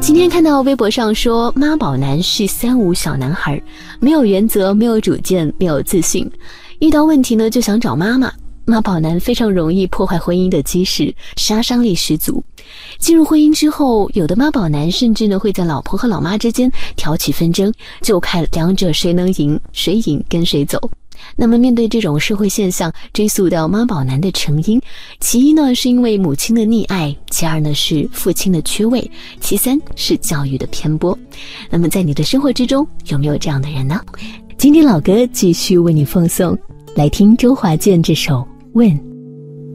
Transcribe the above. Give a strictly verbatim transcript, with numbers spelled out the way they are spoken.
今天看到微博上说，妈宝男是三无小男孩，没有原则，没有主见，没有自信，遇到问题呢就想找妈妈。妈宝男非常容易破坏婚姻的基石，杀伤力十足。进入婚姻之后，有的妈宝男甚至呢会在老婆和老妈之间挑起纷争，就看两者谁能赢，谁赢跟谁走。那么面对这种社会现象，追溯到妈宝男的成因，其一呢是因为母亲的溺爱，其二呢是父亲的缺位，其三是教育的偏颇。那么在你的生活之中，有没有这样的人呢？今天老哥继续为你奉送，来听周华健这首《问》。